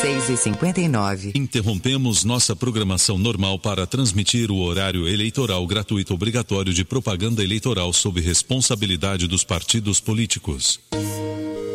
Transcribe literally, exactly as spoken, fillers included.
seis e cinquenta e nove. Interrompemos nossa programação normal para transmitir o horário eleitoral gratuito obrigatório de propaganda eleitoral sob responsabilidade dos partidos políticos.